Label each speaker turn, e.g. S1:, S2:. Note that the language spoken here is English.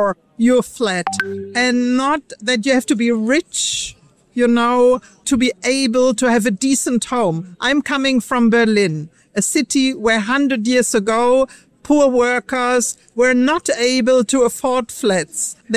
S1: for your flat, and not that you have to be rich, to be able to have a decent home. I'm coming from Berlin, a city where 100 years ago, poor workers were not able to afford flats.